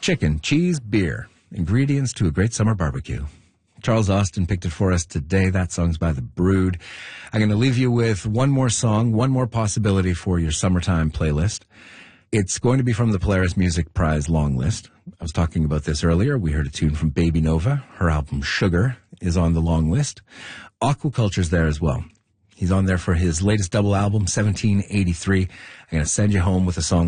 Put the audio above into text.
Chicken, cheese, beer. Ingredients to a great summer barbecue. Charles Austin picked it for us today. That song's by The Brood. I'm going to leave you with one more song, one more possibility for your summertime playlist. It's going to be from the Polaris Music Prize long list. I was talking about this earlier. We heard a tune from Baby Nova. Her album Sugar is on the long list. Aquaculture's there as well. He's on there for his latest double album, 1783. I'm going to send you home with a song